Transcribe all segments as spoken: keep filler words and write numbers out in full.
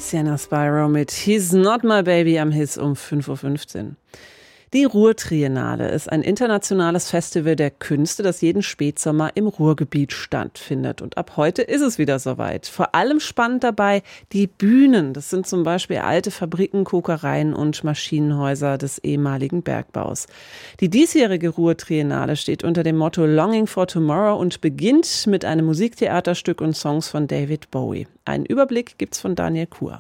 Tiziana Spyro mit He's Not My Baby am His um fünf Uhr fünfzehn. Die Ruhr-Triennale ist ein internationales Festival der Künste, das jeden Spätsommer im Ruhrgebiet stattfindet. Und ab heute ist es wieder soweit. Vor allem spannend dabei die Bühnen. Das sind zum Beispiel alte Fabriken, Kokereien und Maschinenhäuser des ehemaligen Bergbaus. Die diesjährige Ruhr-Triennale steht unter dem Motto Longing for Tomorrow und beginnt mit einem Musiktheaterstück und Songs von David Bowie. Einen Überblick gibt's von Daniel Kuhr.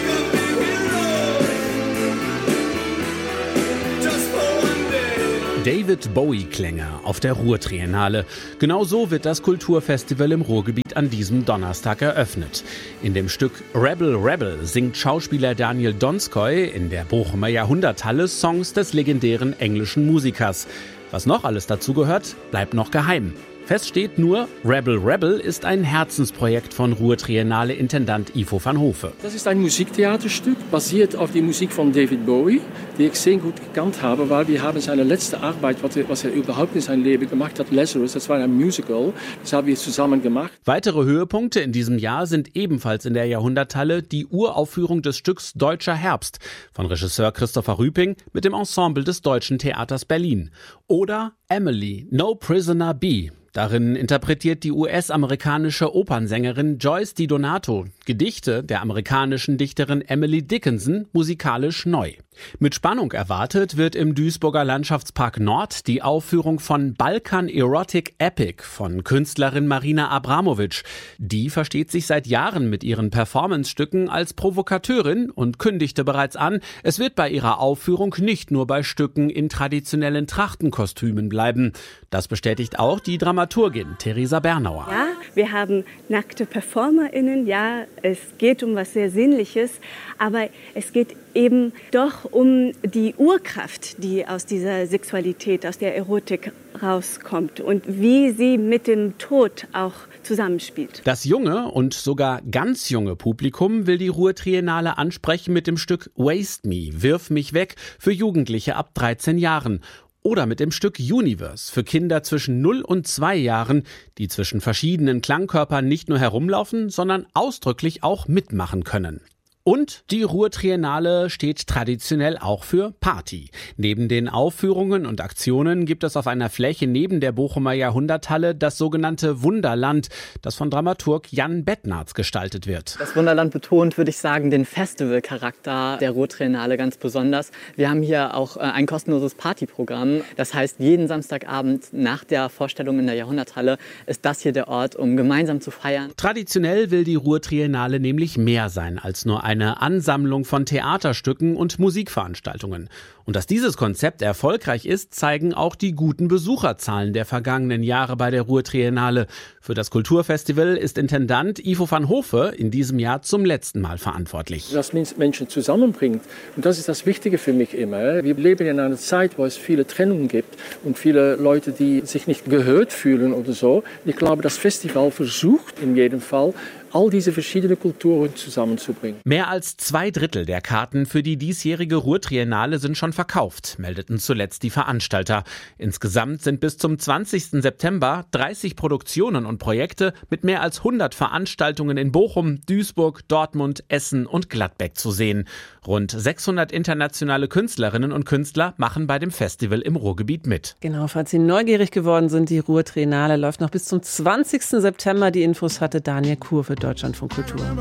David Bowie-Klänge auf der Ruhr-Triennale. Genau so wird das Kulturfestival im Ruhrgebiet an diesem Donnerstag eröffnet. In dem Stück Rebel Rebel singt Schauspieler Daniel Donskoy in der Bochumer Jahrhunderthalle Songs des legendären englischen Musikers. Was noch alles dazu gehört, bleibt noch geheim. Fest steht nur, Rebel Rebel ist ein Herzensprojekt von Ruhr-Triennale-Intendant Ivo van Hofe. Das ist ein Musiktheaterstück, basiert auf die Musik von David Bowie, die ich sehr gut gekannt habe, weil wir haben seine letzte Arbeit, was er überhaupt in seinem Leben gemacht hat, Lazarus, das war ein Musical, das haben wir zusammen gemacht. Weitere Höhepunkte in diesem Jahr sind ebenfalls in der Jahrhunderthalle die Uraufführung des Stücks Deutscher Herbst von Regisseur Christopher Rüping mit dem Ensemble des Deutschen Theaters Berlin. Oder Emily, No Prisoner Be. Darin interpretiert die U S-amerikanische Opernsängerin Joyce DiDonato Gedichte der amerikanischen Dichterin Emily Dickinson musikalisch neu. Mit Spannung erwartet wird im Duisburger Landschaftspark Nord die Aufführung von Balkan Erotic Epic von Künstlerin Marina Abramovic. Die versteht sich seit Jahren mit ihren Performance-Stücken als Provokateurin und kündigte bereits an, es wird bei ihrer Aufführung nicht nur bei Stücken in traditionellen Trachtenkostümen bleiben. Das bestätigt auch die Dramaturgin Theresa Bernauer. Ja, wir haben nackte PerformerInnen, ja, es geht um was sehr Sinnliches, aber es geht eben doch um die Urkraft, die aus dieser Sexualität, aus der Erotik rauskommt und wie sie mit dem Tod auch zusammenspielt. Das junge und sogar ganz junge Publikum will die Ruhr-Triennale ansprechen mit dem Stück Waste Me, Wirf mich weg, für Jugendliche ab dreizehn Jahren. Oder mit dem Stück Universe für Kinder zwischen null und zwei Jahren, die zwischen verschiedenen Klangkörpern nicht nur herumlaufen, sondern ausdrücklich auch mitmachen können. Und die Ruhr-Triennale steht traditionell auch für Party. Neben den Aufführungen und Aktionen gibt es auf einer Fläche neben der Bochumer Jahrhunderthalle das sogenannte Wunderland, das von Dramaturg Jan Bettnarz gestaltet wird. Das Wunderland betont, würde ich sagen, den Festivalcharakter der Ruhr-Triennale ganz besonders. Wir haben hier auch ein kostenloses Partyprogramm. Das heißt, jeden Samstagabend nach der Vorstellung in der Jahrhunderthalle ist das hier der Ort, um gemeinsam zu feiern. Traditionell will die Ruhr-Triennale nämlich mehr sein als nur ein Eine Ansammlung von Theaterstücken und Musikveranstaltungen. Und dass dieses Konzept erfolgreich ist, zeigen auch die guten Besucherzahlen der vergangenen Jahre bei der Ruhr-Triennale. Für das Kulturfestival ist Intendant Ivo van Hofe in diesem Jahr zum letzten Mal verantwortlich. Das Menschen zusammenbringt. Und das ist das Wichtige für mich immer. Wir leben in einer Zeit, wo es viele Trennungen gibt und viele Leute, die sich nicht gehört fühlen oder so. Ich glaube, das Festival versucht in jedem Fall, all diese verschiedenen Kulturen zusammenzubringen. Mehr als zwei Drittel der Karten für die diesjährige Ruhr-Triennale sind schon verkauft, meldeten zuletzt die Veranstalter. Insgesamt sind bis zum zwanzigsten September dreißig Produktionen und Projekte mit mehr als hundert Veranstaltungen in Bochum, Duisburg, Dortmund, Essen und Gladbeck zu sehen. Rund sechshundert internationale Künstlerinnen und Künstler machen bei dem Festival im Ruhrgebiet mit. Genau, falls Sie neugierig geworden sind, die Ruhr-Triennale läuft noch bis zum zwanzigsten September. Die Infos hatte Daniel Kuhr für Deutschlandfunk Kultur.